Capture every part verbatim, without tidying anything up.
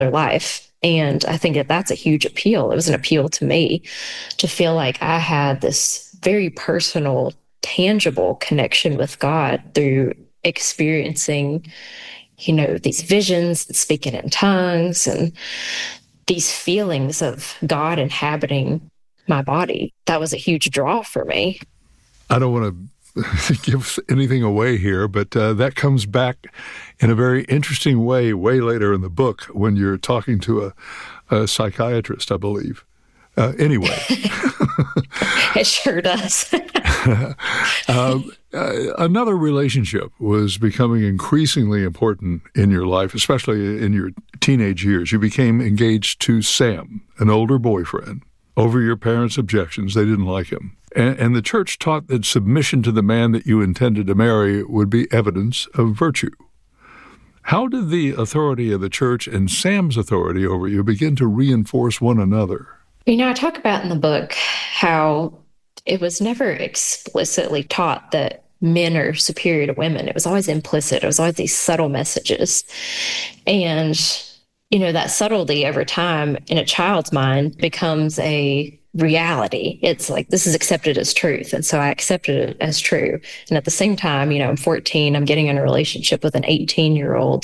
life. And I think that that's a huge appeal. It was an appeal to me to feel like I had this very personal, tangible connection with God through experiencing, you know, these visions and speaking in tongues and these feelings of God inhabiting my body. That was a huge draw for me. I don't want to give anything away here, but uh, that comes back in a very interesting way way later in the book when you're talking to a, a psychiatrist, I believe. Uh, anyway. It sure does. um, uh, another relationship was becoming increasingly important in your life, especially in your teenage years. You became engaged to Sam, an older boyfriend. Over your parents' objections, they didn't like him. And, and the church taught that submission to the man that you intended to marry would be evidence of virtue. How did the authority of the church and Sam's authority over you begin to reinforce one another? You know, I talk about in the book how it was never explicitly taught that men are superior to women. It was always implicit. It was always these subtle messages. And, you know, that subtlety over time in a child's mind becomes a reality. It's like, this is accepted as truth. And so I accepted it as true. And at the same time, you know, I'm fourteen, I'm getting in a relationship with an eighteen year old.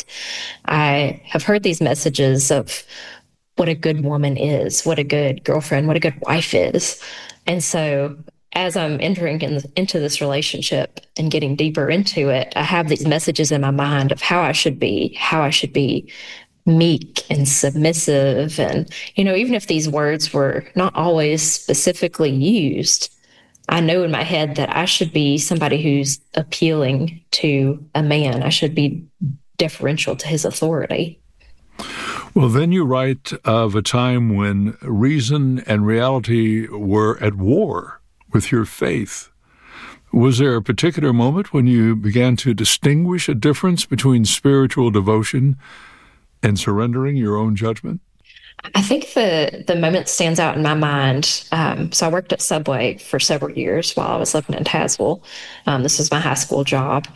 I have heard these messages of what a good woman is, what a good girlfriend, what a good wife is. And so as I'm entering in, into this relationship and getting deeper into it, I have these messages in my mind of how I should be, how I should be meek and submissive. And, you know, even if these words were not always specifically used, I know in my head that I should be somebody who's appealing to a man. I should be deferential to his authority. Well, then you write of a time when reason and reality were at war with your faith. Was there a particular moment when you began to distinguish a difference between spiritual devotion and surrendering your own judgment? I think the, the moment stands out in my mind. Um, so I worked at Subway for several years while I was living in Tazewell. Um, this was my high school job.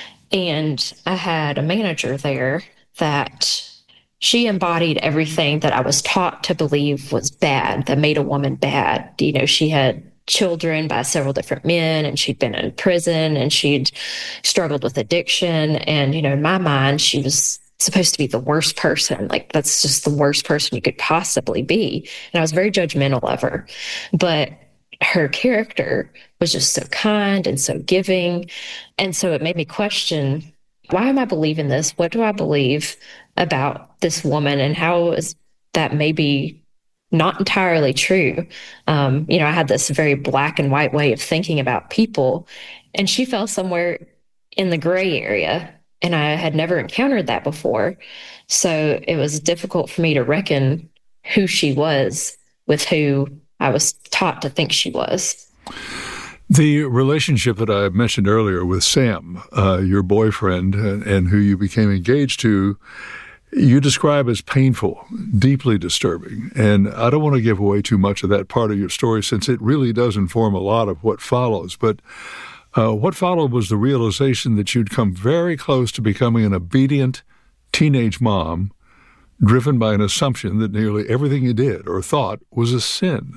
And I had a manager there that she embodied everything that I was taught to believe was bad, that made a woman bad. You know, she had children by several different men, and she'd been in prison, and she'd struggled with addiction. And, you know, in my mind, she was supposed to be the worst person. Like, that's just the worst person you could possibly be. And I was very judgmental of her. But her character was just so kind and so giving. And so it made me question, why am I believing this? What do I believe about this woman? And how is that maybe not entirely true? Um, you know, I had this very black and white way of thinking about people, and she fell somewhere in the gray area. And I had never encountered that before. So it was difficult for me to reckon who she was with who I was taught to think she was. The relationship that I mentioned earlier with Sam, uh, your boyfriend, and, and who you became engaged to, you describe as painful, deeply disturbing. And I don't want to give away too much of that part of your story, since it really does inform a lot of what follows. But uh, what followed was the realization that you'd come very close to becoming an obedient teenage mom, driven by an assumption that nearly everything you did or thought was a sin.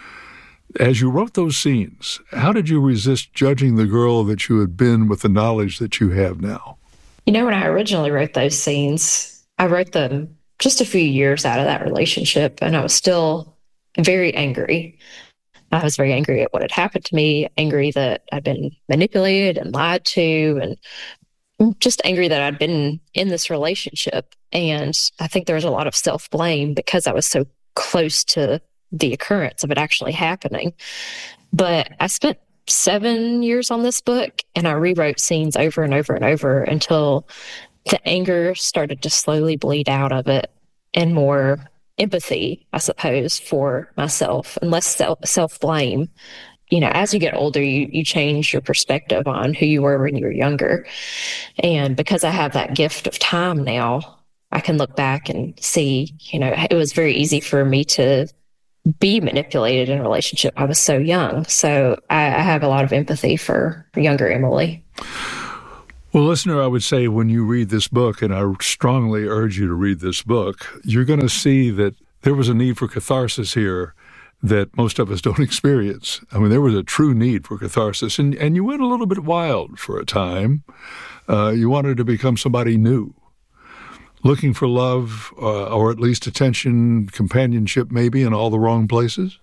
As you wrote those scenes, how did you resist judging the girl that you had been with the knowledge that you have now? You know, when I originally wrote those scenes, I wrote them just a few years out of that relationship, and I was still very angry. I was very angry at what had happened to me, angry that I'd been manipulated and lied to, and just angry that I'd been in this relationship. And I think there was a lot of self-blame because I was so close to the occurrence of it actually happening. But I spent seven years on this book, and I rewrote scenes over and over and over until the anger started to slowly bleed out of it, and more empathy, I suppose, for myself, and less self, self-blame. You know, as you get older, you, you change your perspective on who you were when you were younger. And because I have that gift of time now, I can look back and see, you know, it was very easy for me to be manipulated in a relationship. I was so young. So I, I have a lot of empathy for younger Emily. Well, listener, I would say when you read this book, and I strongly urge you to read this book, you're going to see that there was a need for catharsis here that most of us don't experience. I mean, there was a true need for catharsis, and, and you went a little bit wild for a time. Uh, you wanted to become somebody new, looking for love, uh, or at least attention, companionship, maybe, in all the wrong places.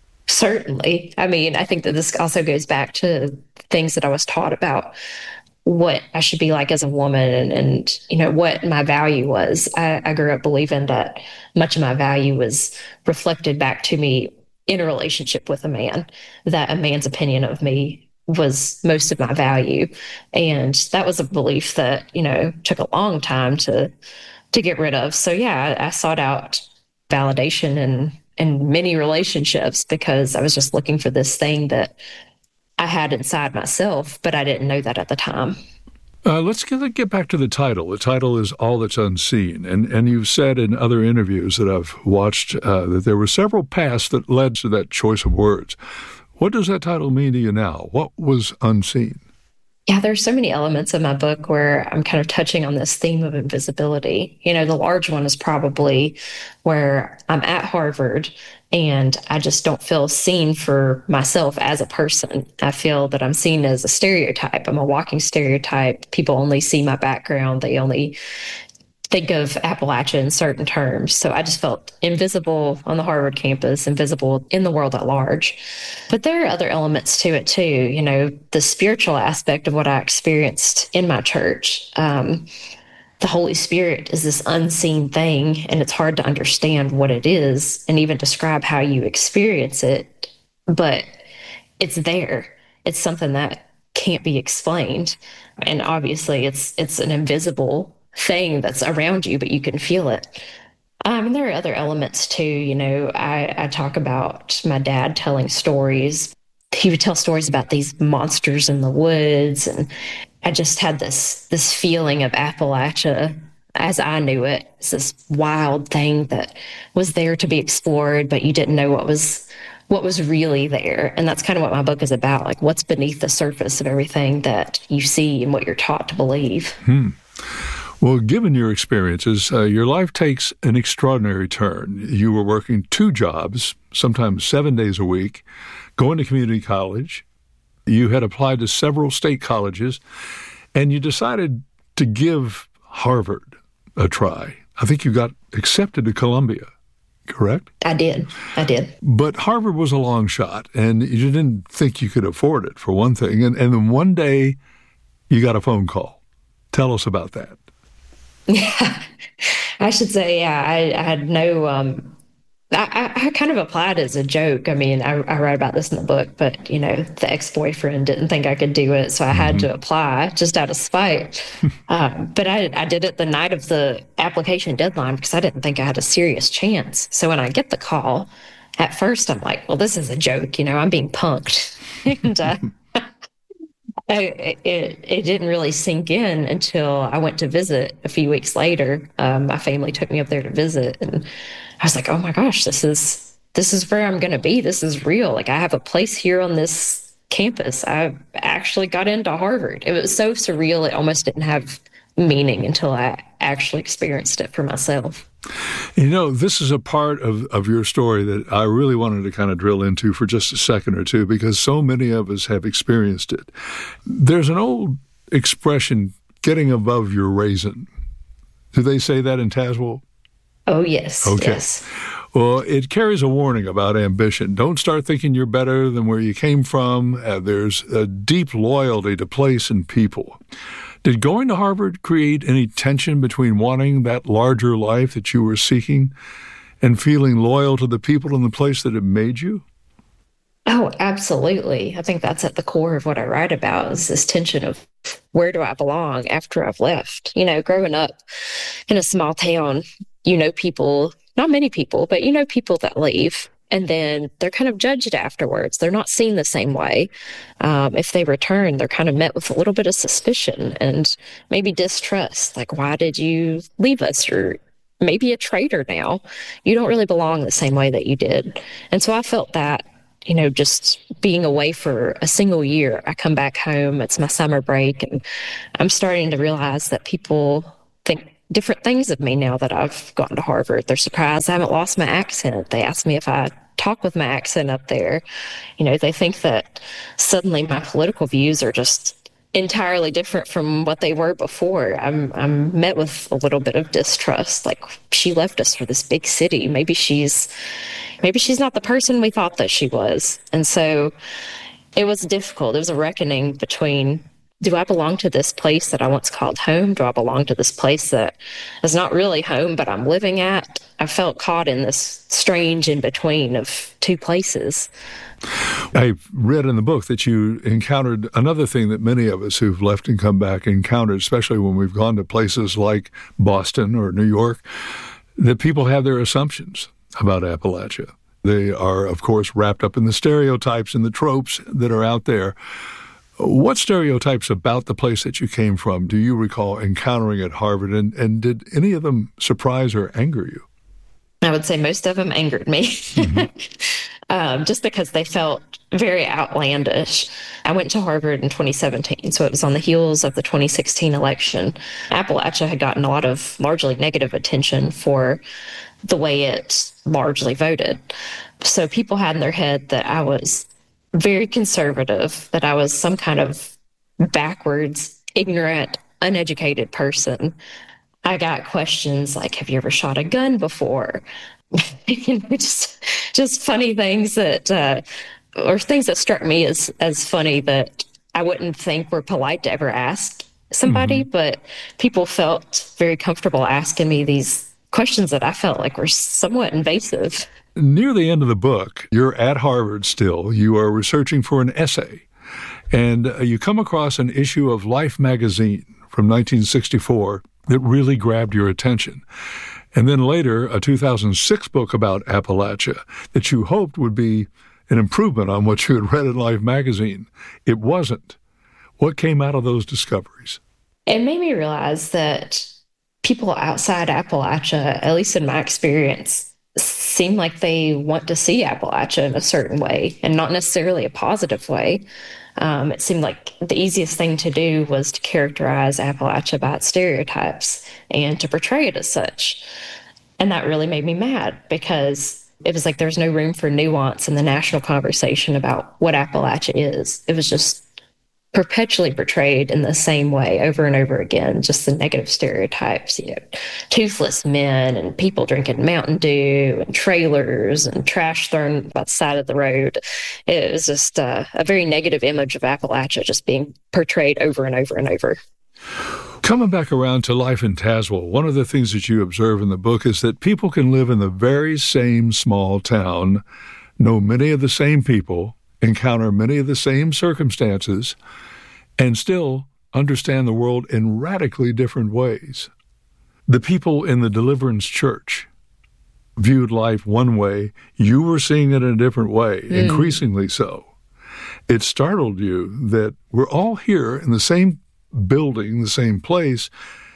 Certainly. I mean, I think that this also goes back to things that I was taught about what I should be like as a woman and, and you know, what my value was. I, I grew up believing that much of my value was reflected back to me in a relationship with a man, that a man's opinion of me was most of my value. And that was a belief that, you know, took a long time to to get rid of. So yeah, I, I sought out validation in in many relationships because I was just looking for this thing that I had inside myself, but I didn't know that at the time. Uh, let's get, get back to the title. The title is All That's Unseen. And, and you've said in other interviews that I've watched uh, that there were several paths that led to that choice of words. What does that title mean to you now? What was unseen? Yeah, there's so many elements of my book where I'm kind of touching on this theme of invisibility. You know, the large one is probably where I'm at Harvard and I just don't feel seen for myself as a person. I feel that I'm seen as a stereotype. I'm a walking stereotype. People only see my background. They only think of Appalachia in certain terms. So I just felt invisible on the Harvard campus, invisible in the world at large. But there are other elements to it too. You know, the spiritual aspect of what I experienced in my church. Um, the Holy Spirit is this unseen thing, and it's hard to understand what it is and even describe how you experience it. But it's there. It's something that can't be explained. And obviously it's it's an invisible thing that's around you, but you can feel it. Um, and there are other elements too. You know, I, I talk about my dad telling stories. He would tell stories about these monsters in the woods. And I just had this, this feeling of Appalachia as I knew it. It's this wild thing that was there to be explored, but you didn't know what was what was really there. And that's kind of what my book is about, like what's beneath the surface of everything that you see and what you're taught to believe. Hmm. Well, given your experiences, uh, your life takes an extraordinary turn. You were working two jobs, sometimes seven days a week, going to community college. You had applied to several state colleges, and you decided to give Harvard a try. I think you got accepted to Columbia, correct? I did. I did. But Harvard was a long shot, and you didn't think you could afford it, for one thing. And, and then one day, you got a phone call. Tell us about that. Yeah, I should say, yeah, I, I had no, um, I, I kind of applied as a joke. I mean, I, I write about this in the book, but, you know, the ex-boyfriend didn't think I could do it, so I had mm-hmm. to apply just out of spite. um, but I, I did it the night of the application deadline because I didn't think I had a serious chance. So when I get the call, at first I'm like, well, this is a joke, you know, I'm being punked. and uh, I, it, it didn't really sink in until I went to visit a few weeks later. Um, my family took me up there to visit, and I was like, oh my gosh, this is this is where I'm going to be. This is real. Like, I have a place here on this campus. I actually got into Harvard. It was so surreal. It almost didn't have meaning until I actually experienced it for myself. You know, this is a part of, of your story that I really wanted to kind of drill into for just a second or two, because so many of us have experienced it. There's an old expression, getting above your raisin. Do they say that in Tazewell? Oh, yes. Okay. Yes. Well, it carries a warning about ambition. Don't start thinking you're better than where you came from. Uh, there's a deep loyalty to place and people. Did going to Harvard create any tension between wanting that larger life that you were seeking and feeling loyal to the people and the place that it made you? Oh, absolutely. I think that's at the core of what I write about, is this tension of where do I belong after I've left? You know, growing up in a small town, you know people, not many people, but you know people that leave. And then they're kind of judged afterwards. They're not seen the same way. Um, if they return, they're kind of met with a little bit of suspicion and maybe distrust. Like, why did you leave us? You're maybe a traitor now. You don't really belong the same way that you did. And so I felt that you know, just being away for a single year. I come back home, it's my summer break, and I'm starting to realize that people think different things of me now that I've gone to Harvard. They're surprised I haven't lost my accent. They ask me if I talk with my accent up there. You know, they think that suddenly my political views are just entirely different from what they were before. I'm I'm met with a little bit of distrust. Like, she left us for this big city. Maybe she's maybe she's not the person we thought that she was. And so it was difficult. It was a reckoning between, do I belong to this place that I once called home? Do I belong to this place that is not really home, but I'm living at? I felt caught in this strange in between of two places. I've read in the book that you encountered another thing that many of us who've left and come back encountered, especially when we've gone to places like Boston or New York, that people have their assumptions about Appalachia. They are, of course, wrapped up in the stereotypes and the tropes that are out there. What stereotypes about the place that you came from do you recall encountering at Harvard, and, and did any of them surprise or anger you? I would say most of them angered me, mm-hmm. um, just because they felt very outlandish. I went to Harvard in twenty seventeen, so it was on the heels of the twenty sixteen election. Appalachia had gotten a lot of largely negative attention for the way it largely voted. So people had in their head that I was very conservative, that I was some kind of backwards, ignorant, uneducated person. I got questions like, have you ever shot a gun before? you know, just just funny things that, uh, or things that struck me as, as funny that I wouldn't think were polite to ever ask somebody, mm-hmm. but people felt very comfortable asking me these questions that I felt like were somewhat invasive. Near the end of the book, you're at Harvard still. You are researching for an essay, and uh, you come across an issue of Life magazine from nineteen sixty-four that really grabbed your attention. And then later, a two thousand six book about Appalachia that you hoped would be an improvement on what you had read in Life magazine. It wasn't. What came out of those discoveries? It made me realize that people outside Appalachia, at least in my experience, seem like they want to see Appalachia in a certain way, and not necessarily a positive way. Um, it seemed like the easiest thing to do was to characterize Appalachia by its stereotypes and to portray it as such. And that really made me mad, because it was like there was no room for nuance in the national conversation about what Appalachia is. It was just perpetually portrayed in the same way over and over again, just the negative stereotypes, you know, toothless men and people drinking Mountain Dew and trailers and trash thrown by the side of the road. It was just uh, a very negative image of Appalachia just being portrayed over and over and over. Coming back around to life in Tazewell, one of the things that you observe in the book is that people can live in the very same small town, know many of the same people, encounter many of the same circumstances, and still understand the world in radically different ways. The people in the Deliverance Church viewed life one way. You were seeing it in a different way, mm. increasingly so. It startled you that we're all here in the same building, the same place.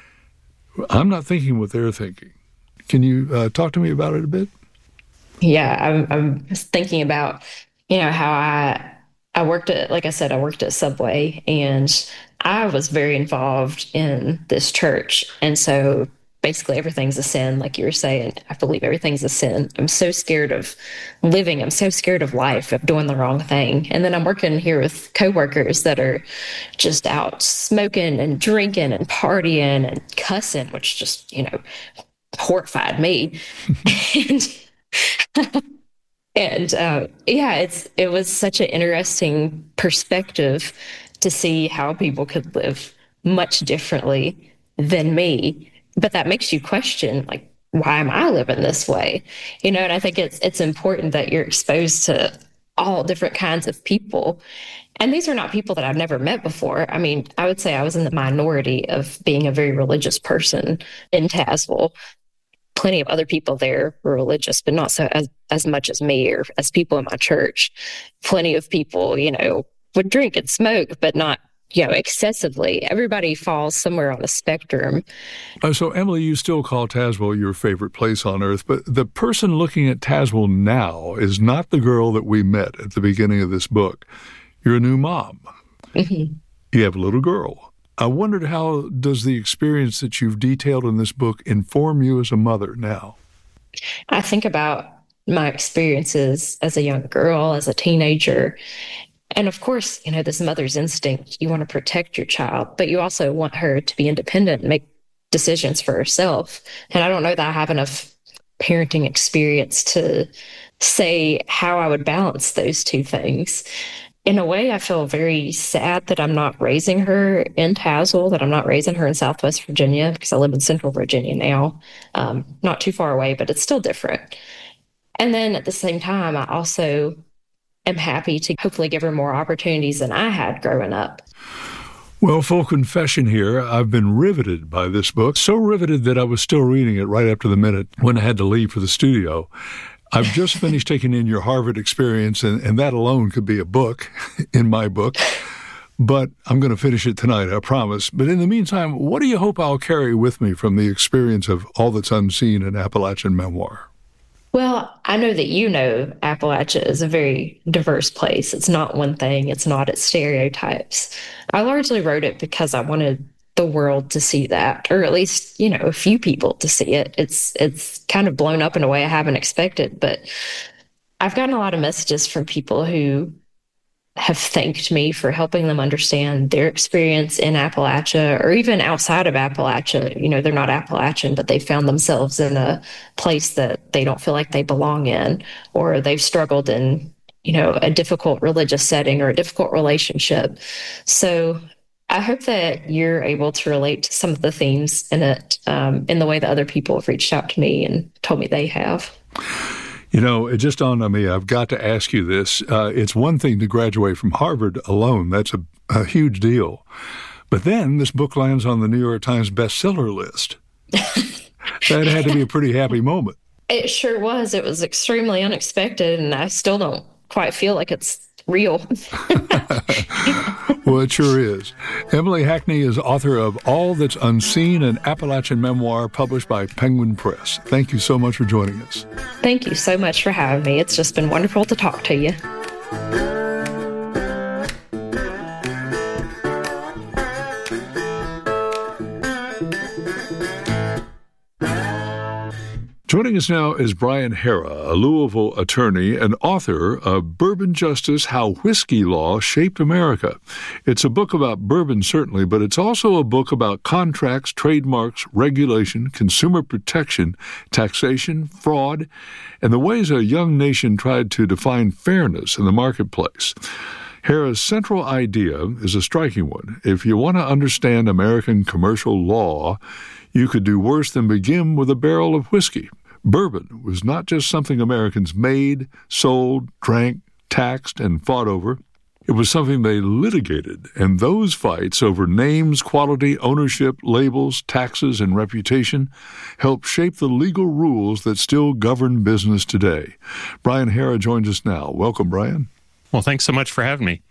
I'm not thinking what they're thinking. Can you uh, talk to me about it a bit? Yeah, I'm, I'm thinking about You know, how I I worked at, like I said, I worked at Subway, and I was very involved in this church. And so basically everything's a sin, like you were saying. I believe everything's a sin. I'm so scared of living. I'm so scared of life, of doing the wrong thing. And then I'm working here with coworkers that are just out smoking and drinking and partying and cussing, which just, you know, horrified me. and And uh, yeah, it's it was such an interesting perspective to see how people could live much differently than me. But that makes you question, like, why am I living this way? You know, and I think it's it's important that you're exposed to all different kinds of people. And these are not people that I've never met before. I mean, I would say I was in the minority of being a very religious person in Tazewell. Plenty of other people there were religious, but not so as, as much as me or as people in my church. Plenty of people, you know, would drink and smoke, but not you know, excessively. Everybody falls somewhere on the spectrum. Uh, so, Emily, you still call Tazewell your favorite place on earth, but the person looking at Tazewell now is not the girl that we met at the beginning of this book. You're a new mom. Mm-hmm. You have a little girl. I wondered, how does the experience that you've detailed in this book inform you as a mother now? I think about my experiences as a young girl, as a teenager. And of course, you know, this mother's instinct, you want to protect your child, but you also want her to be independent and make decisions for herself. And I don't know that I have enough parenting experience to say how I would balance those two things. In a way, I feel very sad that I'm not raising her in Tazewell, that I'm not raising her in Southwest Virginia, because I live in Central Virginia now, um, not too far away, but it's still different. And then at the same time, I also am happy to hopefully give her more opportunities than I had growing up. Well, full confession here, I've been riveted by this book, so riveted that I was still reading it right up to the minute when I had to leave for the studio. I've just finished taking in your Harvard experience, and, and that alone could be a book in my book. But I'm going to finish it tonight, I promise. But in the meantime, what do you hope I'll carry with me from the experience of All That's Unseen in Appalachian Memoir? Well, I know that you know Appalachia is a very diverse place. It's not one thing. It's not its stereotypes. I largely wrote it because I wanted the world to see that, or at least, you know, a few people to see it. It's it's kind of blown up in a way I haven't expected, but I've gotten a lot of messages from people who have thanked me for helping them understand their experience in Appalachia, or even outside of Appalachia. You know, they're not Appalachian, but they found themselves in a place that they don't feel like they belong in, or they've struggled in, you know, a difficult religious setting or a difficult relationship. So I hope that you're able to relate to some of the themes in it, um, in the way that other people have reached out to me and told me they have. You know, it just dawned on me, I've got to ask you this. Uh, it's one thing to graduate from Harvard alone. That's a, a huge deal. But then this book lands on the New York Times bestseller list. That had to be a pretty happy moment. It sure was. It was extremely unexpected, and I still don't quite feel like it's real. Well, it sure is. Emily Hackney is author of All That's Unseen, an Appalachian memoir published by Penguin Press. Thank you so much for joining us. Thank you so much for having me. It's just been wonderful to talk to you. Joining us now is Brian Harrah, a Louisville attorney and author of Bourbon Justice: How Whiskey Law Shaped America. It's a book about bourbon, certainly, but it's also a book about contracts, trademarks, regulation, consumer protection, taxation, fraud, and the ways a young nation tried to define fairness in the marketplace. Harrah's central idea is a striking one. If you want to understand American commercial law, you could do worse than begin with a barrel of whiskey. Bourbon was not just something Americans made, sold, drank, taxed, and fought over. It was something they litigated, and those fights over names, quality, ownership, labels, taxes, and reputation helped shape the legal rules that still govern business today. Brian Harrah joins us now. Welcome, Brian. Well, thanks so much for having me.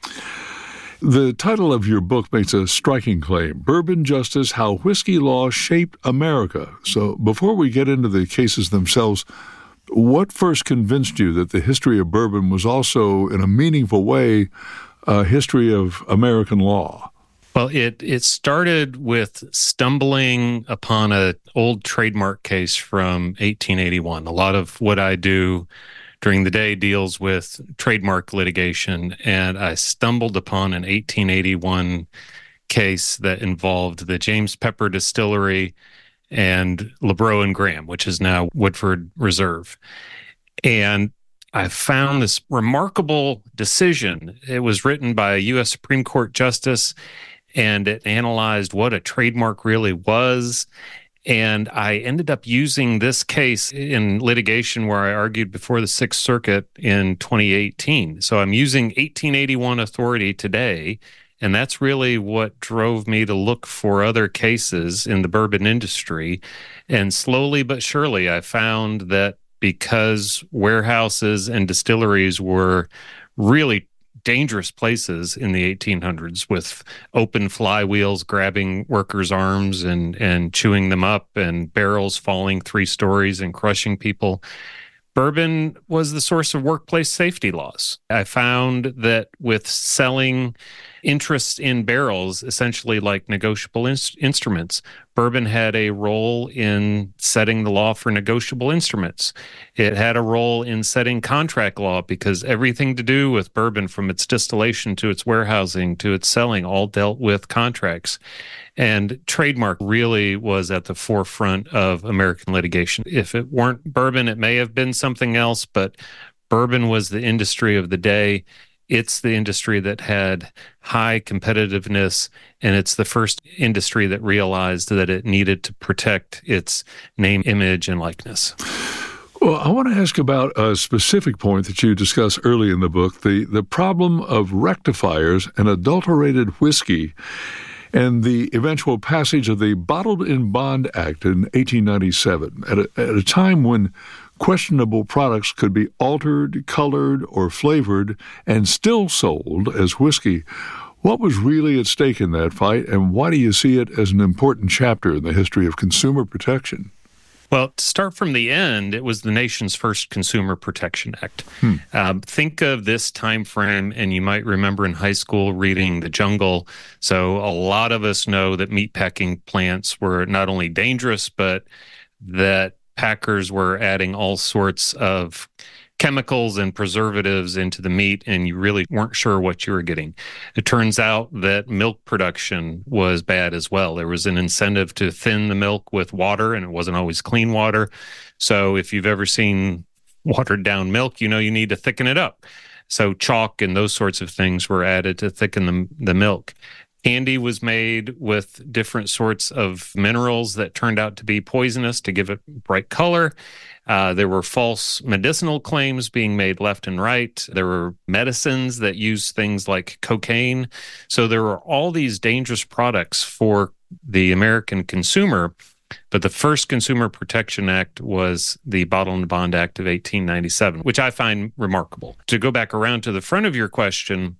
The title of your book makes a striking claim, Bourbon Justice: How Whiskey Law Shaped America. So before we get into the cases themselves, what first convinced you that the history of bourbon was also, in a meaningful way, a history of American law? Well, it it started with stumbling upon an old trademark case from eighteen eighty-one. A lot of what I do during the day deals with trademark litigation, and I stumbled upon an eighteen eighty-one case that involved the James Pepper Distillery and LeBrow and Graham, which is now Woodford Reserve. And I found this remarkable decision. It was written by a U S Supreme Court justice, and it analyzed what a trademark really was. And I ended up using this case in litigation where I argued before the Sixth Circuit in twenty eighteen. So I'm using eighteen eighty-one authority today, and that's really what drove me to look for other cases in the bourbon industry. And slowly but surely, I found that because warehouses and distilleries were really dangerous places in the eighteen hundreds with open flywheels grabbing workers' arms and, and chewing them up, and barrels falling three stories and crushing people. Bourbon was the source of workplace safety laws. I found that with selling interests in barrels, essentially like negotiable in- instruments, bourbon had a role in setting the law for negotiable instruments. It had a role in setting contract law because everything to do with bourbon, from its distillation to its warehousing to its selling, all dealt with contracts. And trademark really was at the forefront of American litigation. If it weren't bourbon, it may have been something else, but bourbon was the industry of the day. It's the industry that had high competitiveness, and it's the first industry that realized that it needed to protect its name, image, and likeness. Well, I want to ask about a specific point that you discuss early in the book, the, the problem of rectifiers and adulterated whiskey, and the eventual passage of the Bottled in Bond Act in eighteen ninety-seven, at a, at a time when questionable products could be altered, colored, or flavored and still sold as whiskey. What was really at stake in that fight, and why do you see it as an important chapter in the history of consumer protection? Well, to start from the end, it was the nation's first Consumer Protection Act. Hmm. Um, think of this time frame, and you might remember in high school reading The Jungle. So a lot of us know that meatpacking plants were not only dangerous, but that packers were adding all sorts of chemicals and preservatives into the meat, and you really weren't sure what you were getting. It turns out that milk production was bad as well. There was an incentive to thin the milk with water, and it wasn't always clean water. So if you've ever seen watered down milk, you know you need to thicken it up. So chalk and those sorts of things were added to thicken the, the milk. Candy was made with different sorts of minerals that turned out to be poisonous to give it bright color. Uh, there were false medicinal claims being made left and right. There were medicines that used things like cocaine. So there were all these dangerous products for the American consumer. But the first Consumer Protection Act was the Bottled in Bond Act of eighteen ninety-seven, which I find remarkable. To go back around to the front of your question,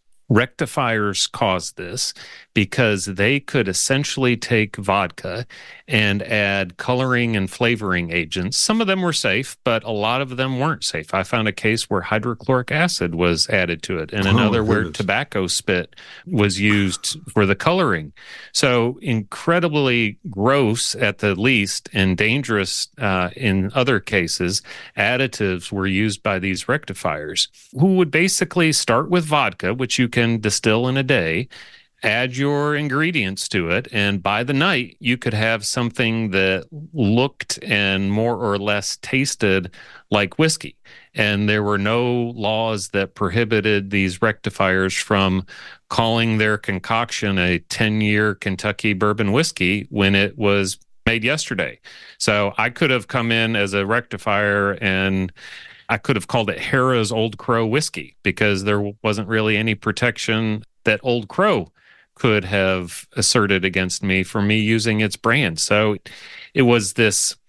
rectifiers caused this because they could essentially take vodka and add coloring and flavoring agents. Some of them were safe, but a lot of them weren't safe. I found a case where hydrochloric acid was added to it, and oh, another where tobacco spit was used for the coloring. So incredibly gross at the least, and dangerous uh, in other cases, additives were used by these rectifiers, who would basically start with vodka, which you can distill in a day, add your ingredients to it, and by the night, you could have something that looked and more or less tasted like whiskey. And there were no laws that prohibited these rectifiers from calling their concoction a ten-year Kentucky bourbon whiskey when it was made yesterday. So I could have come in as a rectifier and I could have called it Harrah's Old Crow whiskey because there wasn't really any protection that Old Crow could have asserted against me for me using its brand. So it was this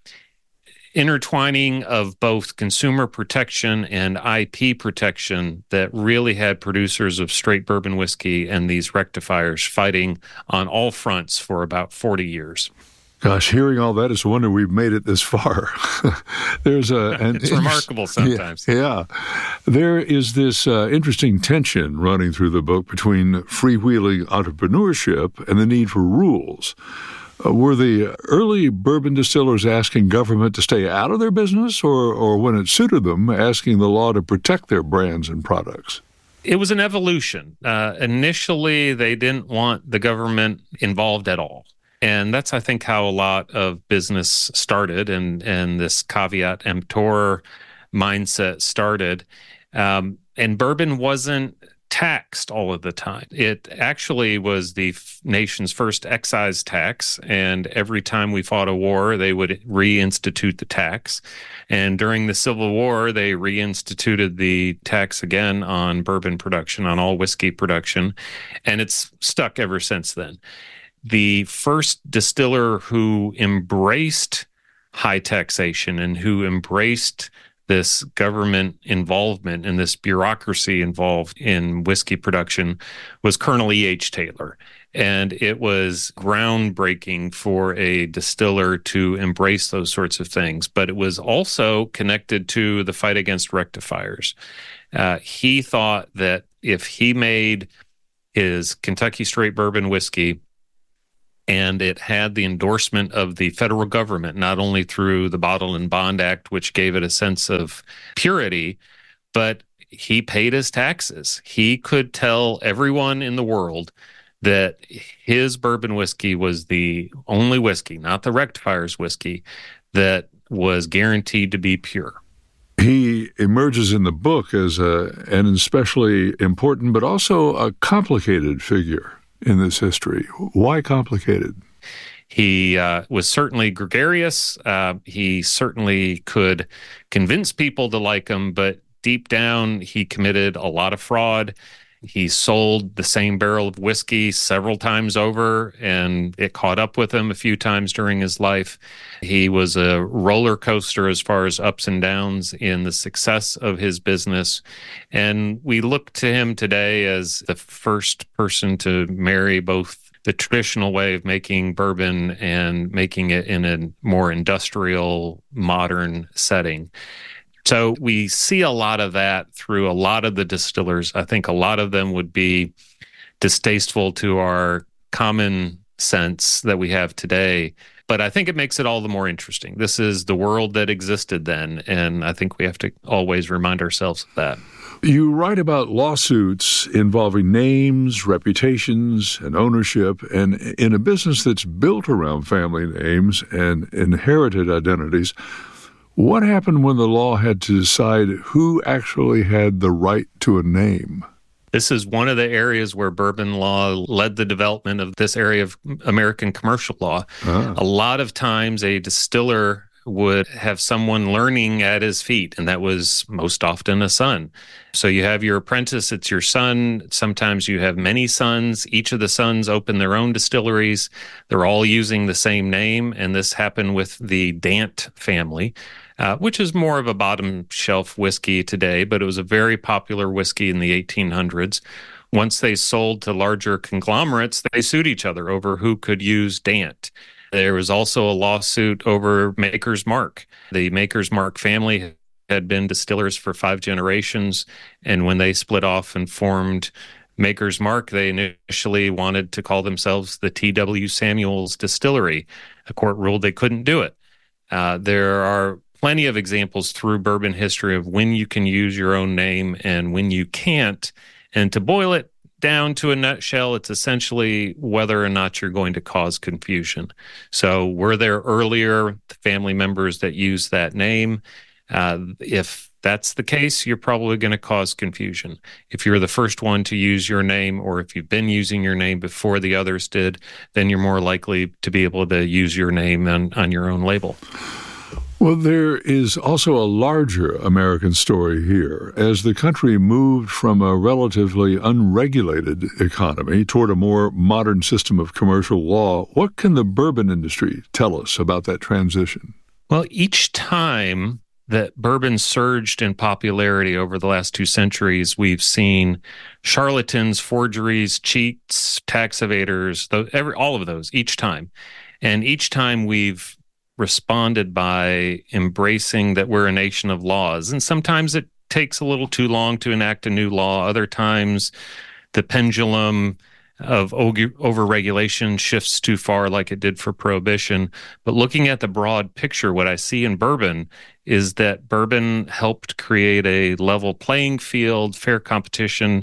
intertwining of both consumer protection and I P protection that really had producers of straight bourbon whiskey and these rectifiers fighting on all fronts for about forty years. Gosh, hearing all that, it's a wonder we've made it this far. There's a an it's remarkable sometimes. Yeah, yeah. There is this uh, interesting tension running through the book between freewheeling entrepreneurship and the need for rules. Uh, were the early bourbon distillers asking government to stay out of their business, or, or when it suited them, asking the law to protect their brands and products? It was an evolution. Uh, initially, they didn't want the government involved at all. And that's, I think, how a lot of business started, and, and this caveat emptor mindset started. Um, and bourbon wasn't taxed all of the time. It actually was the f- nation's first excise tax, and every time we fought a war, they would reinstitute the tax. And during the Civil War, they reinstituted the tax again on bourbon production, on all whiskey production, and it's stuck ever since then. The first distiller who embraced high taxation and who embraced this government involvement and this bureaucracy involved in whiskey production was Colonel E H. Taylor. And it was groundbreaking for a distiller to embrace those sorts of things. But it was also connected to the fight against rectifiers. Uh, he thought that if he made his Kentucky Straight Bourbon whiskey and it had the endorsement of the federal government, not only through the Bottle and Bond Act, which gave it a sense of purity, but he paid his taxes. He could tell everyone in the world that his bourbon whiskey was the only whiskey, not the rectifier's whiskey, that was guaranteed to be pure. He emerges in the book as a, an especially important but also a complicated figure in this history. Why complicated? He uh, was certainly gregarious. Uh, he certainly could convince people to like him, but deep down, he committed a lot of fraud. He sold the same barrel of whiskey several times over, and it caught up with him a few times during his life. He was a roller coaster as far as ups and downs in the success of his business. And we look to him today as the first person to marry both the traditional way of making bourbon and making it in a more industrial, modern setting. So we see a lot of that through a lot of the distillers. I think a lot of them would be distasteful to our common sense that we have today. But I think it makes it all the more interesting. This is the world that existed then, and I think we have to always remind ourselves of that. You write about lawsuits involving names, reputations, and ownership, and in a business that's built around family names and inherited identities. What happened when the law had to decide who actually had the right to a name? This is one of the areas where bourbon law led the development of this area of American commercial law. Ah. A lot of times a distiller would have someone learning at his feet, and that was most often a son. So you have your apprentice, it's your son. Sometimes you have many sons. Each of the sons open their own distilleries. They're all using the same name, and this happened with the Dant family, uh, which is more of a bottom shelf whiskey today, but it was a very popular whiskey in the eighteen hundreds. Once they sold to larger conglomerates, they sued each other over who could use Dant. There was also a lawsuit over Maker's Mark. The Maker's Mark family had been distillers for five generations, and when they split off and formed Maker's Mark, they initially wanted to call themselves the T W Samuels Distillery. The court ruled they couldn't do it. Uh, there are plenty of examples through bourbon history of when you can use your own name and when you can't. And to boil it down to a nutshell, it's essentially whether or not you're going to cause confusion. So were there earlier family members that used that name? Uh, if that's the case, you're probably going to cause confusion. If you're the first one to use your name, or if you've been using your name before the others did, then you're more likely to be able to use your name on, on your own label. Well, there is also a larger American story here. As the country moved from a relatively unregulated economy toward a more modern system of commercial law, what can the bourbon industry tell us about that transition? Well, each time that bourbon surged in popularity over the last two centuries, we've seen charlatans, forgeries, cheats, tax evaders, those, every, all of those each time. And each time we've responded by embracing that we're a nation of laws. And sometimes it takes a little too long to enact a new law. Other times the pendulum of over-regulation shifts too far like it did for Prohibition. But looking at the broad picture, what I see in bourbon is that bourbon helped create a level playing field, fair competition,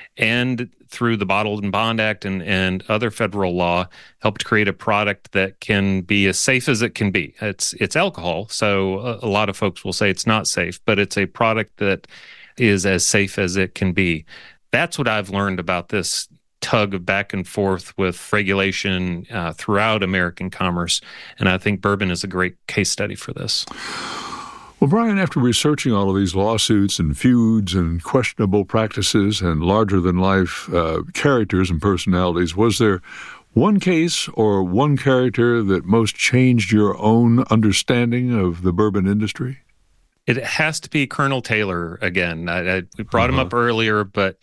and through the Bottle and Bond Act and, and other federal law, helped create a product that can be as safe as it can be. It's it's alcohol, so a, a lot of folks will say it's not safe, but it's a product that is as safe as it can be. That's what I've learned about this tug of back and forth with regulation uh, throughout American commerce, and I think bourbon is a great case study for this. Well, Brian, after researching all of these lawsuits and feuds and questionable practices and larger-than-life uh, characters and personalities, was there one case or one character that most changed your own understanding of the bourbon industry? It has to be Colonel Taylor again. I, I, we brought uh-huh. him up earlier, but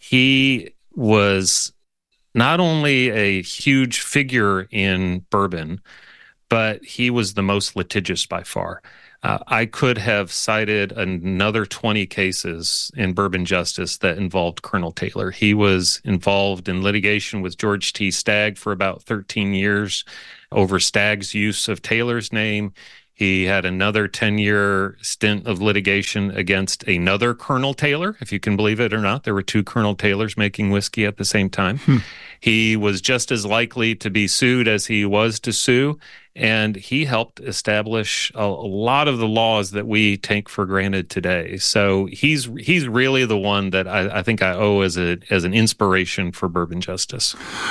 he was not only a huge figure in bourbon, but he was the most litigious by far. Uh, I could have cited another twenty cases in bourbon justice that involved Colonel Taylor. He was involved in litigation with George T. Stagg for about thirteen years over Stagg's use of Taylor's name. He had another ten-year stint of litigation against another Colonel Taylor, if you can believe it or not. There were two Colonel Taylors making whiskey at the same time. Hmm. He was just as likely to be sued as he was to sue, and he helped establish a, a lot of the laws that we take for granted today. So he's he's really the one that I, I think I owe as a as an inspiration for bourbon justice.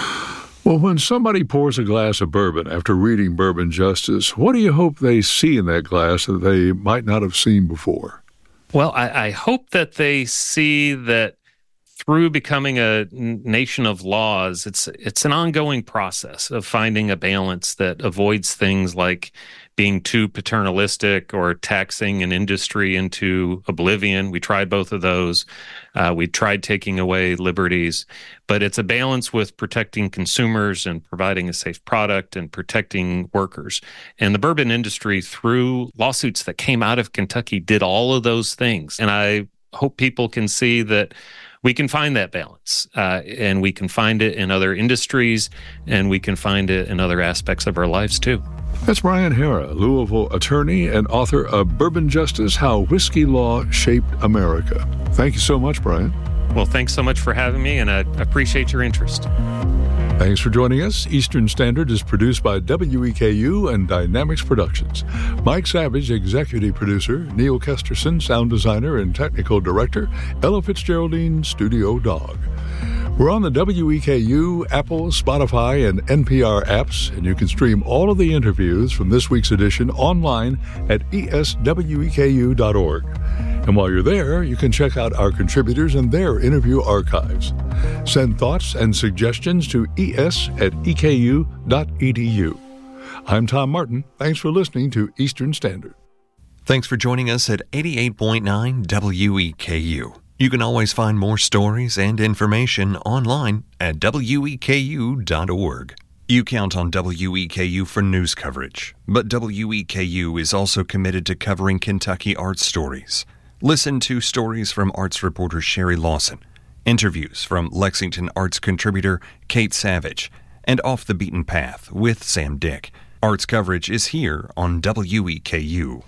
Well, when somebody pours a glass of bourbon after reading Bourbon Justice, what do you hope they see in that glass that they might not have seen before? Well, I, I hope that they see that through becoming a nation of laws, it's it's an ongoing process of finding a balance that avoids things like being too paternalistic or taxing an industry into oblivion. We tried both of those. Uh, we tried taking away liberties, but it's a balance with protecting consumers and providing a safe product and protecting workers. And the bourbon industry, through lawsuits that came out of Kentucky, did all of those things. And I hope people can see that we can find that balance, uh, and we can find it in other industries, and we can find it in other aspects of our lives too. That's Brian Harrah, Louisville attorney and author of Bourbon Justice, How Whiskey Law Shaped America. Thank you so much, Brian. Well, thanks so much for having me, and I appreciate your interest. Thanks for joining us. Eastern Standard is produced by W E K U and Dynamics Productions. Mike Savage, executive producer. Neil Kesterson, sound designer and technical director. Ella Fitzgeraldine, studio dog. We're on the W E K U, Apple, Spotify, and N P R apps, and you can stream all of the interviews from this week's edition online at E S W E K U dot org. And while you're there, you can check out our contributors and their interview archives. Send thoughts and suggestions to es at e k u dot e d u. I'm Tom Martin. Thanks for listening to Eastern Standard. Thanks for joining us at eighty-eight point nine W E K U. You can always find more stories and information online at W E K U dot org. You count on W E K U for news coverage, but W E K U is also committed to covering Kentucky arts stories. Listen to stories from arts reporter Sherry Lawson, interviews from Lexington arts contributor Kate Savage, and Off the Beaten Path with Sam Dick. Arts coverage is here on W E K U.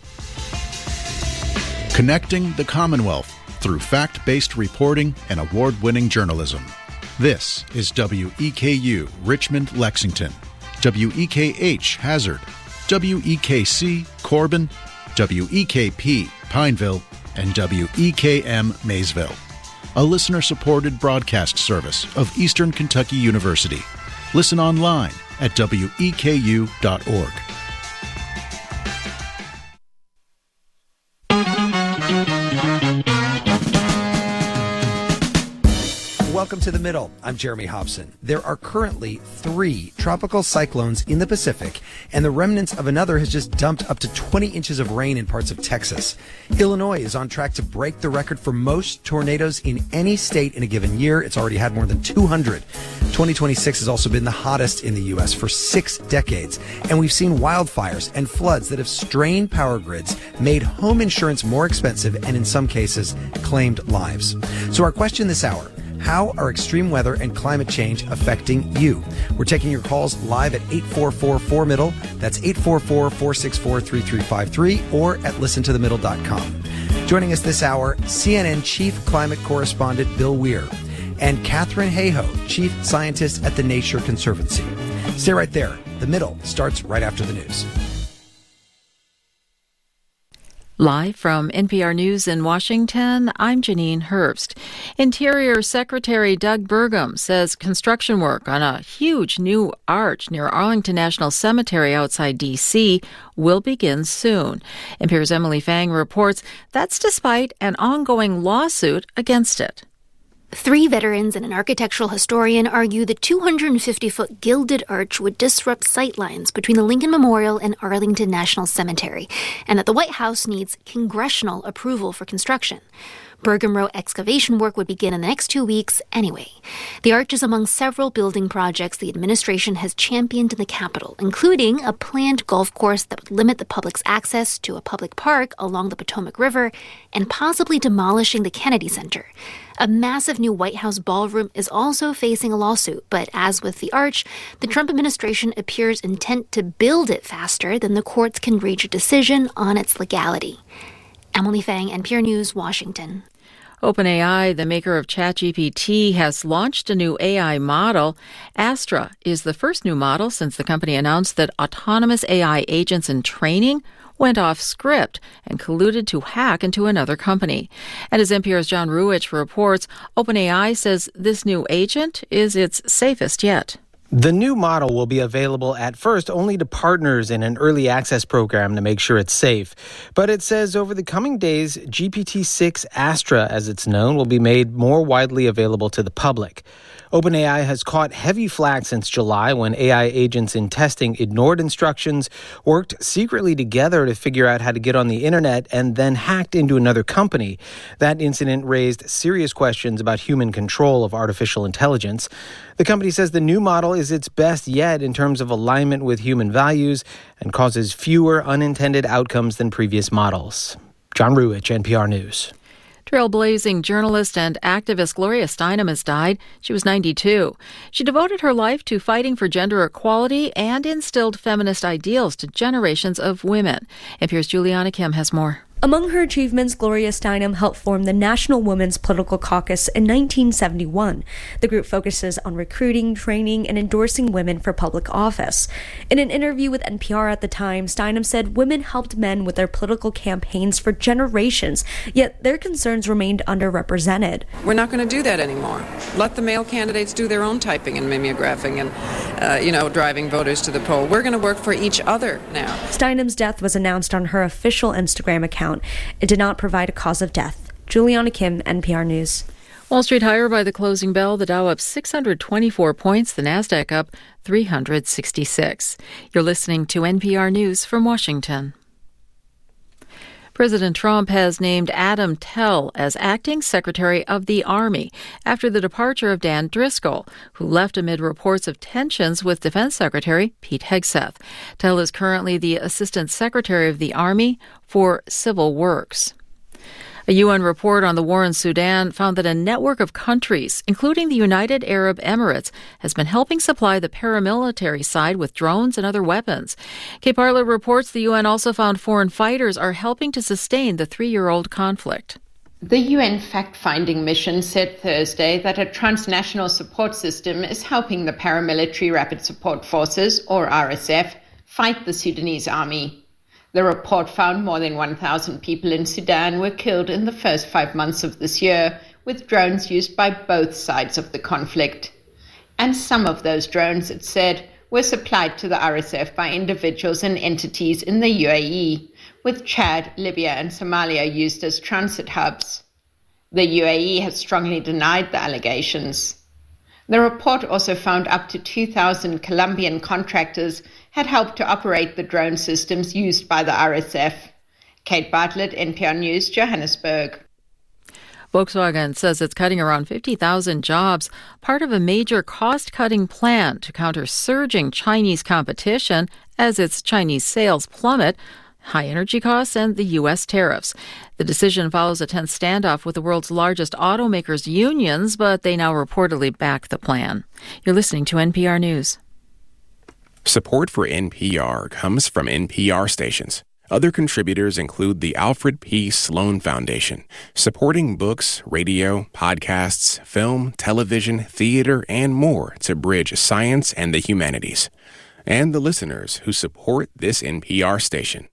Connecting the Commonwealth through fact-based reporting and award-winning journalism. This is W E K U Richmond, Lexington, W E K H Hazard, W E K C Corbin, W E K P Pineville, and W E K M Maysville. A listener-supported broadcast service of Eastern Kentucky University. Listen online at W E K U dot org. Welcome to The Middle. I'm Jeremy Hobson. There are currently three tropical cyclones in the Pacific, and the remnants of another has just dumped up to twenty inches of rain in parts of Texas. Illinois is on track to break the record for most tornadoes in any state in a given year. It's already had more than two hundred. twenty twenty-six has also been the hottest in the U S for six decades, and we've seen wildfires and floods that have strained power grids, made home insurance more expensive, and in some cases, claimed lives. So our question this hour: how are extreme weather and climate change affecting you? We're taking your calls live at eight four four, four middle. That's eight four four, four six four, three three five three or at listen to the middle dot com. Joining us this hour, C N N Chief Climate Correspondent Bill Weir and Katharine Hayhoe, Chief Scientist at the Nature Conservancy. Stay right there. The Middle starts right after the news. Live from N P R News in Washington, I'm Janine Herbst. Interior Secretary Doug Burgum says construction work on a huge new arch near Arlington National Cemetery outside D C will begin soon. N P R's Emily Fang reports that's despite an ongoing lawsuit against it. Three veterans and an architectural historian argue the two hundred fifty foot gilded arch would disrupt sightlines between the Lincoln Memorial and Arlington National Cemetery, and that the White House needs congressional approval for construction. Burgum wrote excavation work would begin in the next two weeks anyway. The arch is among several building projects the administration has championed in the Capitol, including a planned golf course that would limit the public's access to a public park along the Potomac River, and possibly demolishing the Kennedy Center. A massive new White House ballroom is also facing a lawsuit, but as with the arch, the Trump administration appears intent to build it faster than the courts can reach a decision on its legality. Emily Fang, N P R News, Washington. OpenAI, the maker of ChatGPT, has launched a new A I model. Astra is the first new model since the company announced that autonomous A I agents in training went off script and colluded to hack into another company. And as N P R's John Ruwitch reports, OpenAI says this new agent is its safest yet. The new model will be available at first only to partners in an early access program to make sure it's safe. But it says over the coming days, G P T six Astra, as it's known, will be made more widely available to the public. OpenAI has caught heavy flack since July when A I agents in testing ignored instructions, worked secretly together to figure out how to get on the internet, and then hacked into another company. That incident raised serious questions about human control of artificial intelligence. The company says the new model is its best yet in terms of alignment with human values and causes fewer unintended outcomes than previous models. John Ruwitch, N P R News. Trailblazing journalist and activist Gloria Steinem has died. She was ninety-two. She devoted her life to fighting for gender equality and instilled feminist ideals to generations of women. N P R's Juliana Kim has more. Among her achievements, Gloria Steinem helped form the National Women's Political Caucus in nineteen seventy-one. The group focuses on recruiting, training, and endorsing women for public office. In an interview with N P R at the time, Steinem said women helped men with their political campaigns for generations, yet their concerns remained underrepresented. We're not going to do that anymore. Let the male candidates do their own typing and mimeographing and, uh, you know, driving voters to the poll. We're going to work for each other now. Steinem's death was announced on her official Instagram account. It did not provide a cause of death. Juliana Kim, N P R News. Wall Street higher by the closing bell. The Dow up six hundred twenty-four points. The Nasdaq up three hundred sixty-six. You're listening to N P R News from Washington. President Trump has named Adam Tell as acting Secretary of the Army after the departure of Dan Driscoll, who left amid reports of tensions with Defense Secretary Pete Hegseth. Tell is currently the Assistant Secretary of the Army for Civil Works. A U N report on the war in Sudan found that a network of countries, including the United Arab Emirates, has been helping supply the paramilitary side with drones and other weapons. Kate Bartlett reports the U N also found foreign fighters are helping to sustain the three-year-old conflict. The U N fact-finding mission said Thursday that a transnational support system is helping the Paramilitary Rapid Support Forces, or R S F, fight the Sudanese army. The report found more than one thousand people in Sudan were killed in the first five months of this year, with drones used by both sides of the conflict. And some of those drones, it said, were supplied to the R S F by individuals and entities in the U A E, with Chad, Libya, and Somalia used as transit hubs. The U A E has strongly denied the allegations. The report also found up to two thousand Colombian contractors had helped to operate the drone systems used by the R S F. Kate Bartlett, N P R News, Johannesburg. Volkswagen says it's cutting around fifty thousand jobs, part of a major cost-cutting plan to counter surging Chinese competition as its Chinese sales plummet, high energy costs, and the U S tariffs. The decision follows a tense standoff with the world's largest automakers' unions, but they now reportedly back the plan. You're listening to N P R News. Support for N P R comes from N P R stations. Other contributors include the Alfred P. Sloan Foundation, supporting books, radio, podcasts, film, television, theater, and more to bridge science and the humanities. And the listeners who support this N P R station.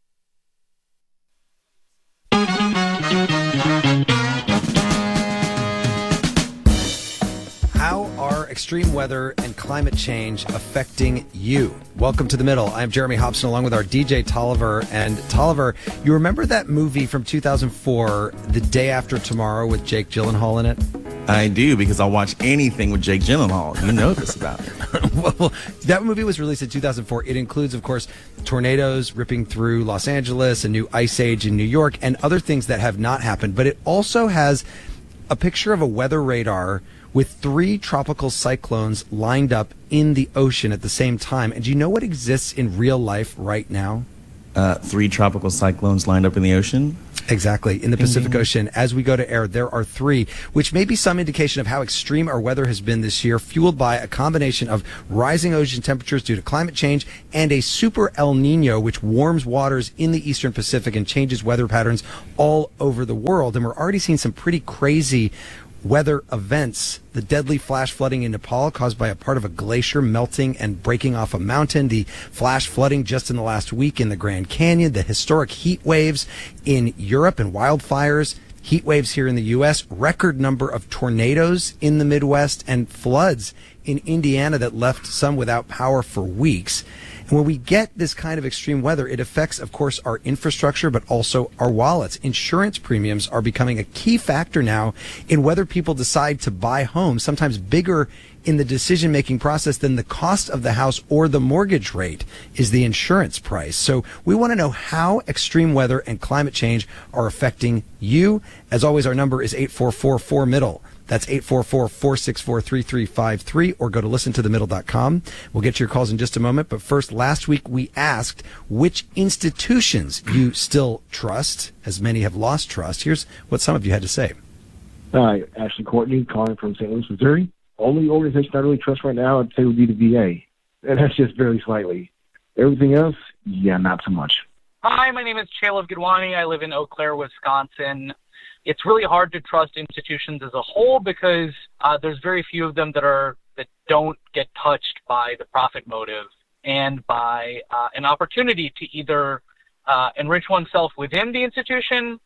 How are extreme weather and climate change affecting you? Welcome to The Middle. I'm Jeremy Hobson along with our D J Tolliver. And Tolliver, you remember that movie from two thousand four, The Day After Tomorrow, with Jake Gyllenhaal in it? I do, because I'll watch anything with Jake Gyllenhaal. You know this about me. Well, that movie was released in two thousand four. It includes, of course, tornadoes ripping through Los Angeles, a new ice age in New York, and other things that have not happened. But it also has a picture of a weather radar with three tropical cyclones lined up in the ocean at the same time. And do you know what exists in real life right now? Uh, three tropical cyclones lined up in the ocean? Exactly. In the Pacific Mm-hmm. Ocean, as we go to air, there are three, which may be some indication of how extreme our weather has been this year, fueled by a combination of rising ocean temperatures due to climate change and a super El Nino, which warms waters in the eastern Pacific and changes weather patterns all over the world. And we're already seeing some pretty crazy weather events. The deadly flash flooding in Nepal caused by a part of a glacier melting and breaking off a mountain. The flash flooding just in the last week in the Grand Canyon. The historic heat waves in Europe and wildfires. Heat waves here in the U S. Record number of tornadoes in the Midwest and floods in Indiana that left some without power for weeks. And when we get this kind of extreme weather, it affects, of course, our infrastructure, but also our wallets. Insurance premiums are becoming a key factor now in whether people decide to buy homes, sometimes bigger in the decision-making process than the cost of the house or the mortgage rate is the insurance price. So we want to know how extreme weather and climate change are affecting you. As always, our number is eight four four, four middle. That's eight four four, four six four, three three five three, or go to listen to the middle dot com. We'll get to your calls in just a moment. But first, last week we asked which institutions you still trust, as many have lost trust. Here's what some of you had to say. Hi, Ashley Courtney, calling from Saint Louis, Missouri. Only organization I really trust right now, I'd say, would be the V A. And that's just very slightly. Everything else, yeah, not so much. Hi, my name is Chalav Gidwani. I live in Eau Claire, Wisconsin. It's really hard to trust institutions as a whole because uh, there's very few of them that are that don't get touched by the profit motive and by uh, an opportunity to either uh, enrich oneself within the institution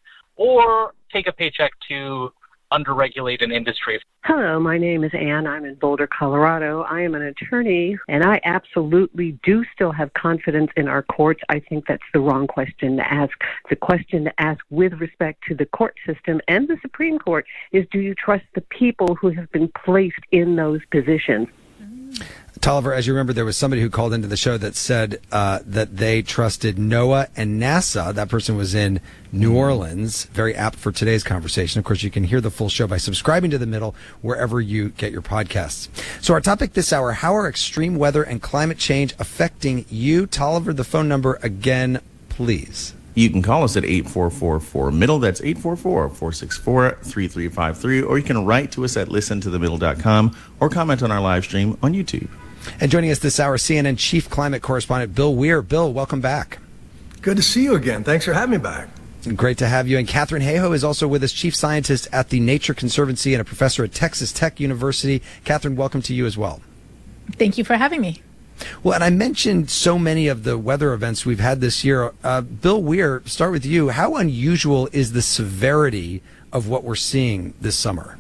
or take a paycheck to underregulate an industry. Hello, my name is Ann. I'm in Boulder, Colorado. I am an attorney, and I absolutely do still have confidence in our courts. I think that's the wrong question to ask. The question to ask with respect to the court system and the Supreme Court is, do you trust the people who have been placed in those positions? Tolliver, as you remember, there was somebody who called into the show that said uh, that they trusted NOAA and NASA. That person was in New Orleans. Very apt for today's conversation. Of course, you can hear the full show by subscribing to The Middle wherever you get your podcasts. So our topic this hour, how are extreme weather and climate change affecting you? Tolliver, the phone number again, please. You can call us at eight four four, four middle. That's eight four four, four six four, three three five three. Or you can write to us at listen to the middle dot com or comment on our live stream on YouTube. And joining us this hour, C N N Chief Climate Correspondent Bill Weir. Bill, welcome back. Good to see you again. Thanks for having me back. Great to have you. And Catherine Hayhoe is also with us, Chief Scientist at the Nature Conservancy and a professor at Texas Tech University. Catherine, welcome to you as well. Thank you for having me. Well, and I mentioned so many of the weather events we've had this year. Uh, Bill Weir, start with you. How unusual is the severity of what we're seeing this summer?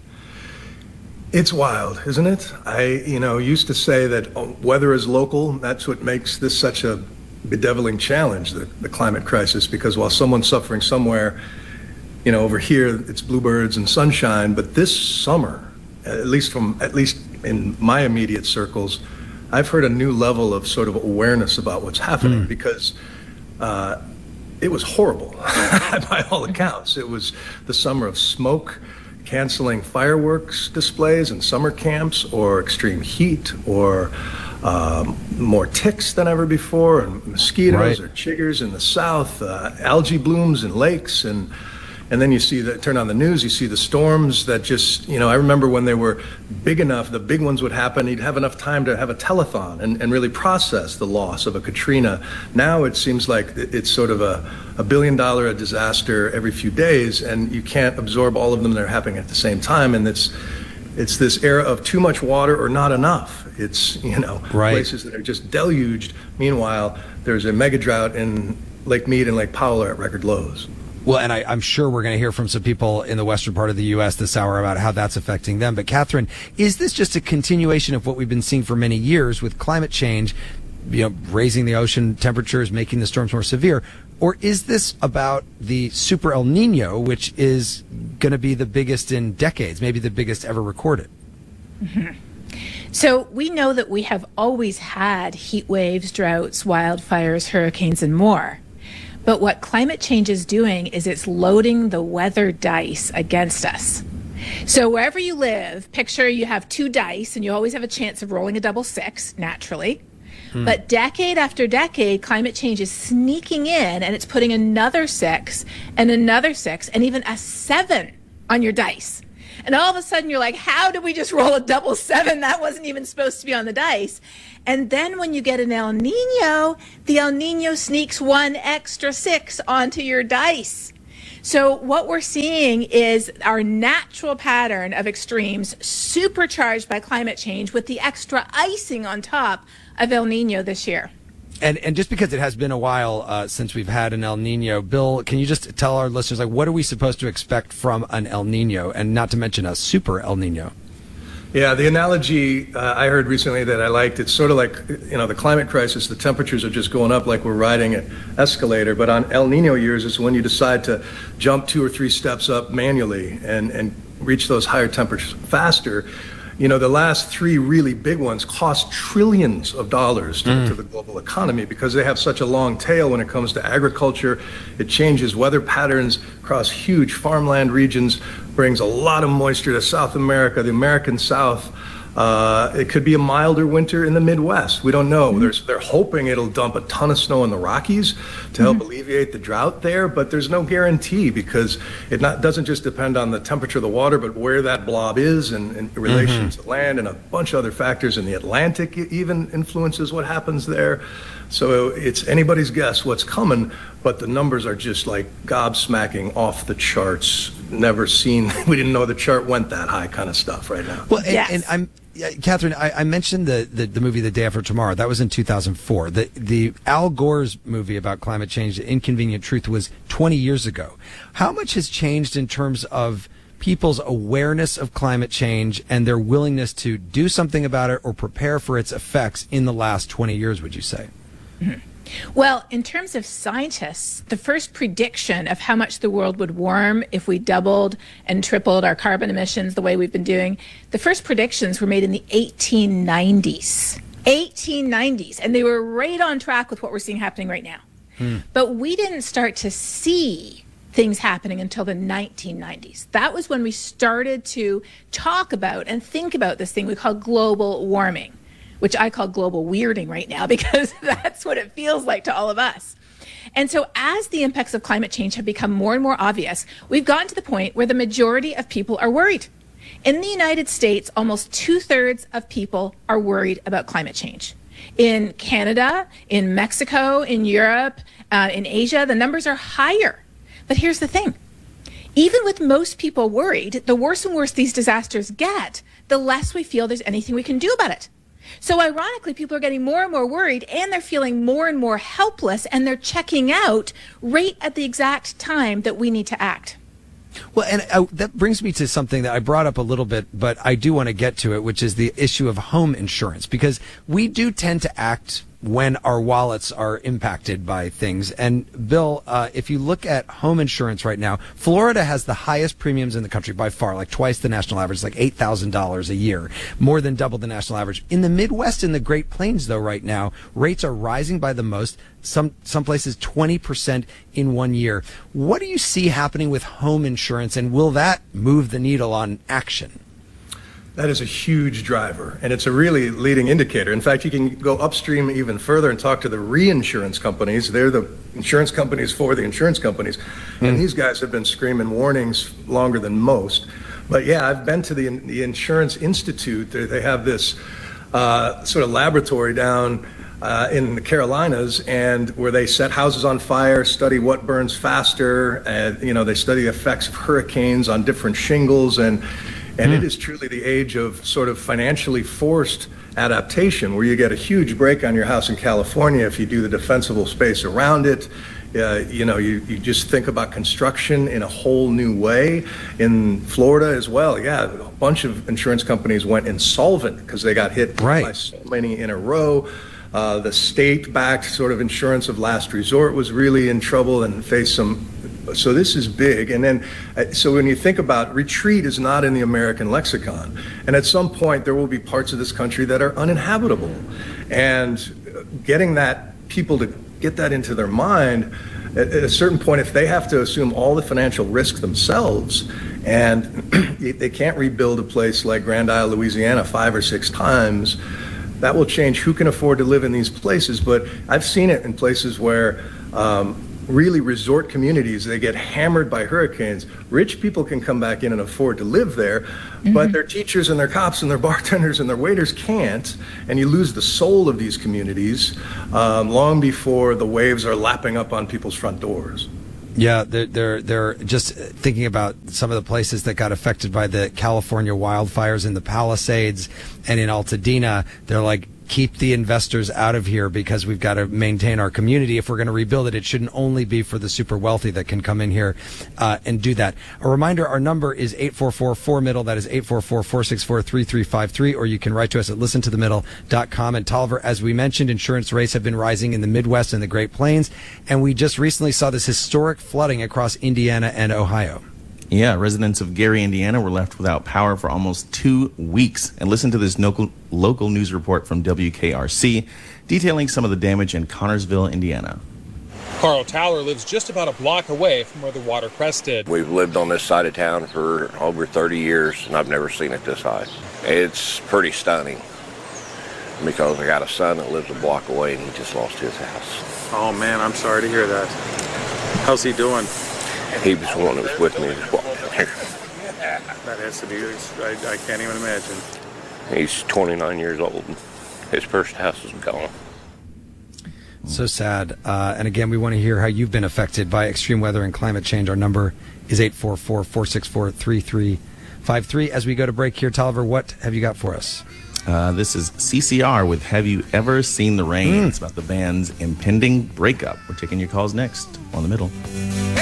It's wild, isn't it? I, you know, used to say that weather is local. That's what makes this such a bedeviling challenge, the, the climate crisis, because while someone's suffering somewhere, you know, over here, it's bluebirds and sunshine. But this summer, at least from, at least in my immediate circles, I've heard a new level of sort of awareness about what's happening mm. because uh, it was horrible by all accounts. It was the summer of smoke, canceling fireworks displays and summer camps, or extreme heat, or um, more ticks than ever before, and mosquitoes right. or chiggers in the south, uh, algae blooms in lakes, and and then you see the turn on the news, you see the storms that just, you know, I remember when they were big enough, the big ones would happen, you'd have enough time to have a telethon and, and really process the loss of a Katrina. Now it seems like it's sort of a, a billion dollar a disaster every few days, and you can't absorb all of them that are happening at the same time. And it's it's this era of too much water or not enough. It's, you know, right. places that are just deluged. Meanwhile, there's a mega drought in Lake Mead and Lake Powell are at record lows. Well, and I, I'm sure we're going to hear from some people in the western part of the U S this hour about how that's affecting them. But Catherine, is this just a continuation of what we've been seeing for many years with climate change, you know, raising the ocean temperatures, making the storms more severe? Or is this about the super El Nino, which is going to be the biggest in decades, maybe the biggest ever recorded. Mm-hmm. So we know that we have always had heat waves, droughts, wildfires, hurricanes, and more. But what climate change is doing is it's loading the weather dice against us. So wherever you live, picture you have two dice and you always have a chance of rolling a double six, naturally. Hmm. But decade after decade, climate change is sneaking in and it's putting another six and another six and even a seven on your dice. And all of a sudden you're like, how did we just roll a double seven? That wasn't even supposed to be on the dice. And then when you get an El Nino, the El Nino sneaks one extra six onto your dice. So what we're seeing is our natural pattern of extremes supercharged by climate change with the extra icing on top of El Nino this year. And and just because it has been a while uh, since we've had an El Nino, Bill, can you just tell our listeners, like, what are we supposed to expect from an El Nino, and not to mention a super El Nino? Yeah, the analogy uh, I heard recently that I liked, it's sort of like, you know, the climate crisis, the temperatures are just going up like we're riding an escalator. But on El Nino years, it's when you decide to jump two or three steps up manually and, and reach those higher temperatures faster. You know, the last three really big ones cost trillions of dollars to, mm. to the global economy because they have such a long tail when it comes to agriculture. It changes weather patterns across huge farmland regions, brings a lot of moisture to South America, the American South. Uh, it could be a milder winter in the Midwest. We don't know. Mm-hmm. There's, they're hoping it'll dump a ton of snow in the Rockies to help mm-hmm. alleviate the drought there, but there's no guarantee because it not, doesn't just depend on the temperature of the water, but where that blob is and in relation mm-hmm. to land, and a bunch of other factors in the Atlantic even influences what happens there. So it's anybody's guess what's coming, but the numbers are just like gobsmacking, off the charts, never seen. We didn't know the chart went that high kind of stuff right now. Well, and, yes. and I'm Yeah, Catherine, I, I mentioned the, the, the movie The Day After Tomorrow. That was in two thousand four. The, the Al Gore's movie about climate change, The Inconvenient Truth, was twenty years ago. How much has changed in terms of people's awareness of climate change and their willingness to do something about it or prepare for its effects in the last twenty years, would you say? Mm-hmm. Well, in terms of scientists, the first prediction of how much the world would warm if we doubled and tripled our carbon emissions the way we've been doing, the first predictions were made in the eighteen nineties. eighteen nineties. And they were right on track with what we're seeing happening right now. Hmm. But we didn't start to see things happening until the nineteen nineties. That was when we started to talk about and think about this thing we call global warming, which I call global weirding right now because that's what it feels like to all of us. And so as the impacts of climate change have become more and more obvious, we've gotten to the point where the majority of people are worried. In the United States, almost two-thirds of people are worried about climate change. In Canada, in Mexico, in Europe, uh, in Asia, the numbers are higher. But here's the thing. Even with most people worried, the worse and worse these disasters get, the less we feel there's anything we can do about it. So ironically, people are getting more and more worried, and they're feeling more and more helpless, and they're checking out right at the exact time that we need to act. Well, and uh, that brings me to something that I brought up a little bit, but I do want to get to it, which is the issue of home insurance, because we do tend to act when our wallets are impacted by things. And Bill, uh, if you look at home insurance right now, Florida has the highest premiums in the country by far, like twice the national average, like eight thousand dollars a year, more than double the national average. In the Midwest and the Great Plains, though, right now, rates are rising by the most, some some places twenty percent in one year. What do you see happening with home insurance, and will that move the needle on action? That is a huge driver, and it's a really leading indicator. In fact, you can go upstream even further and talk to the reinsurance companies. They're the insurance companies for the insurance companies, mm. and these guys have been screaming warnings longer than most. But yeah, I've been to the, the Insurance Institute. They, they have this uh, sort of laboratory down uh, in the Carolinas, and where they set houses on fire, study what burns faster, and you know they study the effects of hurricanes on different shingles, and And mm. it is truly the age of sort of financially forced adaptation, where you get a huge break on your house in California if you do the defensible space around it. Uh, you know, you, you just think about construction in a whole new way. In Florida as well, yeah, a bunch of insurance companies went insolvent because they got hit right. by so many in a row. Uh, the state-backed sort of insurance of last resort was really in trouble and faced some So this is big. And then, uh, so when you think about retreat is not in the American lexicon. And at some point, there will be parts of this country that are uninhabitable. And getting that people to get that into their mind, at, at a certain point, if they have to assume all the financial risk themselves, and they can't rebuild a place like Grand Isle, Louisiana, five or six times, that will change who can afford to live in these places. But I've seen it in places where um, really resort communities, they get hammered by hurricanes. Rich people can come back in and afford to live there, mm-hmm. but their teachers and their cops and their bartenders and their waiters can't, and you lose the soul of these communities um, long before the waves are lapping up on people's front doors. Yeah, they're, they're they're just thinking about some of the places that got affected by the California wildfires in the Palisades and in Altadena. They're like, keep the investors out of here because we've got to maintain our community. If we're going to rebuild it, it shouldn't only be for the super wealthy that can come in here uh, and do that. A reminder, our number is eight four four, four middle. That is eight four four, four six four, three three five three, or you can write to us at listen to the middle dot com. And Tolliver, as we mentioned, insurance rates have been rising in the Midwest and the Great Plains, and we just recently saw this historic flooding across Indiana and Ohio. Yeah, residents of Gary, Indiana were left without power for almost two weeks. And listen to this local, local news report from W K R C detailing some of the damage in Connorsville, Indiana. Carl Towler lives just about a block away from where the water crested. We've lived on this side of town for over thirty years, and I've never seen it this high. It's pretty stunning because I got a son that lives a block away, and he just lost his house. Oh, man, I'm sorry to hear that. How's he doing? He was the one that was with me as well. That has to be, I, I can't even imagine. He's twenty-nine years old. His first house is gone. So sad. Uh, and again, we want to hear how you've been affected by extreme weather and climate change. Our number is eight four four, four six four, three three five three. As we go to break here, Tolliver, what have you got for us? Uh, this is C C R with Have You Ever Seen the Rain? Mm. It's about the band's impending breakup. We're taking your calls next on The Middle.